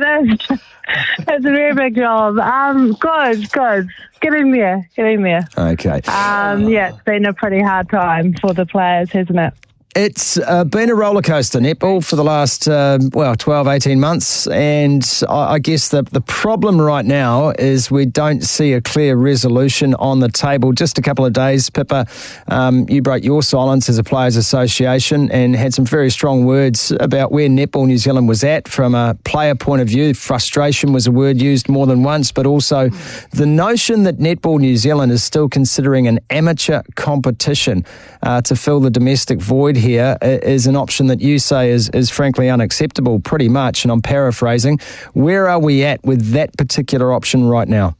it is. It's a very big job. Good. Getting there. Okay. It's been a pretty hard time for the players, hasn't it? It's been a roller coaster, netball, for the last, 12, 18 months. And I guess the problem right now is we don't see a clear resolution on the table. Just a couple of days, Pippa, you broke your silence as a Players Association and had some very strong words about where Netball New Zealand was at from a player point of view. Frustration was a word used more than once, but also the notion that Netball New Zealand is still considering an amateur competition to fill the domestic void here is an option that you say is frankly unacceptable, pretty much, and I'm paraphrasing. Where are we at with that particular option right now?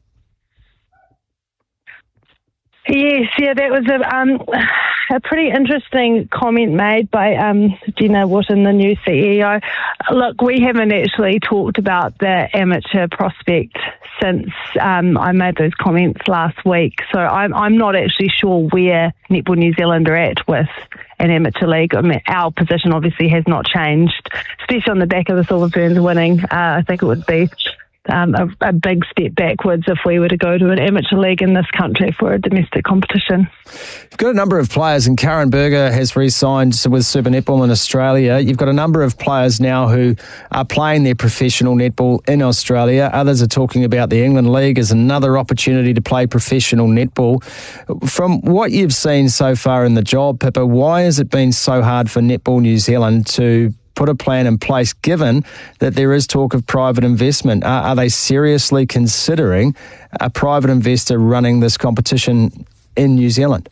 Yes, that was a pretty interesting comment made by Gina Wotton, the new CEO. Look, we haven't actually talked about the amateur prospect since I made those comments last week, so I'm not actually sure where Netball New Zealand are at with an amateur league. I mean, our position obviously has not changed, especially on the back of the Silver Ferns winning. I think it would be a big step backwards if we were to go to an amateur league in this country for a domestic competition. You've got a number of players, and Karen Berger has re-signed with Super Netball in Australia. You've got a number of players now who are playing their professional netball in Australia. Others are talking about the England League as another opportunity to play professional netball. From what you've seen so far in the job, Pippa, why has it been so hard for Netball New Zealand to put a plan in place, given that there is talk of private investment? Are they seriously considering a private investor running this competition in New Zealand?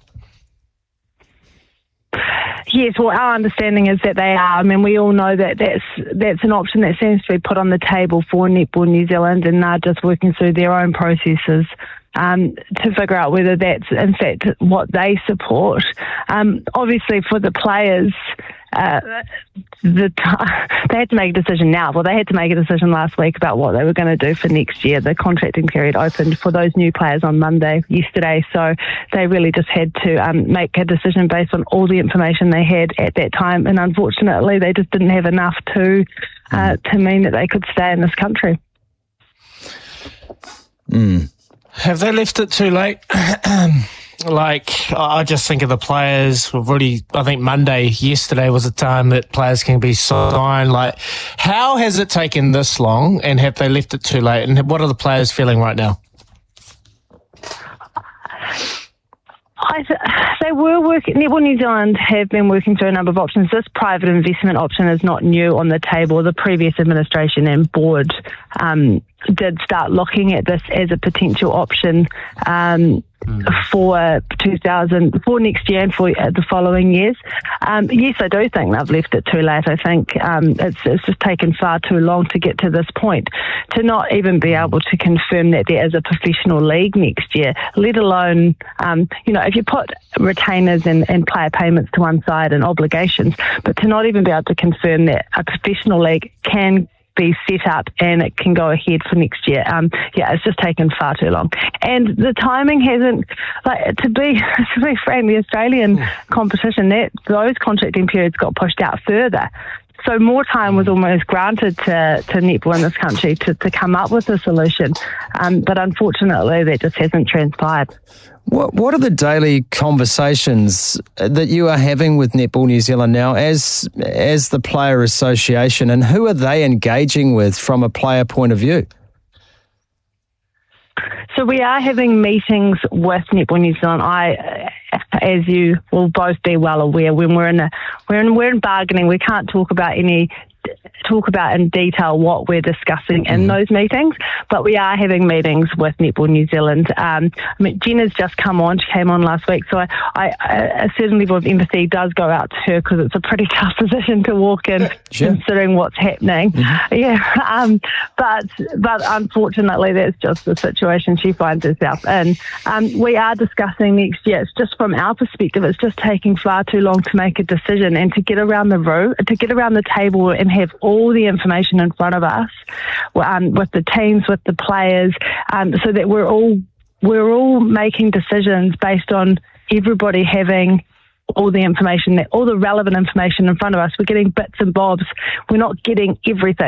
Yes, well, our understanding is that they are. I mean, we all know that that's an option that seems to be put on the table for Netball New Zealand, and they're just working through their own processes to figure out whether that's in fact what they support. Obviously, for the players, they had to make a decision now. Well, they had to make a decision last week about what they were going to do for next year. The contracting period opened for those new players on yesterday, so they really just had to make a decision based on all the information they had at that time, and unfortunately they just didn't have enough to mean that they could stay in this country. Have they left it too late? I just think of the players. I think yesterday was the time that players can be signed. How has it taken this long, and have they left it too late? And what are the players feeling right now? They were working. Netball New Zealand have been working through a number of options. This private investment option is not new on the table. The previous administration and board did start looking at this as a potential option for next year and for the following years. Yes, I do think they've left it too late. I think it's just taken far too long to get to this point, to not even be able to confirm that there is a professional league next year, let alone, if you put retainers and player payments to one side and obligations, but to not even be able to confirm that a professional league can be set up and it can go ahead for next year. It's just taken far too long. And the timing hasn't, to be frank, the Australian competition, those contracting periods got pushed out further. So more time was almost granted to netball in this country to come up with a solution. But unfortunately, that just hasn't transpired. What are the daily conversations that you are having with Netball New Zealand now as the player association, and who are they engaging with from a player point of view? So we are having meetings with Netball New Zealand. As you will both be well aware, when we're in bargaining, we can't talk about in detail what we're discussing in those meetings, but we are having meetings with Netball New Zealand. Jenna's just come on. She came on last week, so a certain level of empathy does go out to her, because it's a pretty tough position to walk in, considering what's happening. But unfortunately, that's just the situation she finds herself in. We are discussing next year. It's just from our perspective, it's just taking far too long to make a decision and to get around the table and have all the information in front of us, with the teams, with the players, so that we're all making decisions based on everybody having all the information, all the relevant information in front of us. We're getting bits and bobs. We're not getting everything.